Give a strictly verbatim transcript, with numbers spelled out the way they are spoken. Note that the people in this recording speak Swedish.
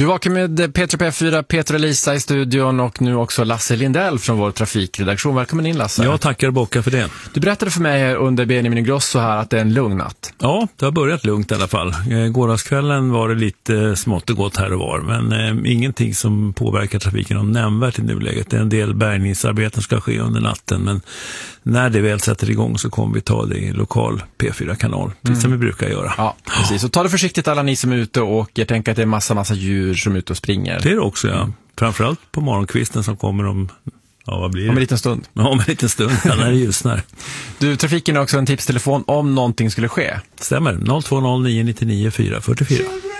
Du var med Peter P fyra, Peter och Lisa i studion och nu också Lasse Lindell från vår trafikredaktion. Välkommen in, Lasse. Jag tackar Bocka för det. Du berättade för mig under Benjamin Ingrosso här att det är en lugn natt. Ja, det har börjat lugnt i alla fall. Gårdagskvällen var det lite smått och gott här och var, men eh, ingenting som påverkar trafiken om nämnvärt i nuläget. Det är en del bärgningsarbeten ska ske under natten, men när det väl sätter igång så kommer vi ta det i lokal P fyra-kanal, precis mm. som vi brukar göra. Ja, precis. Och ta det försiktigt alla ni som är ute och åker. Tänk att det är massa, massa djur som är ute och springer. Det är det också, ja. Framförallt på morgonkvisten som kommer om, ja, vad blir det? Om en liten stund. Ja, om en liten stund, ja, när det ljusnar. Du, trafiken är också en tipstelefon om någonting skulle ske. Stämmer, noll två noll nio nio nio fyra fyra fyra.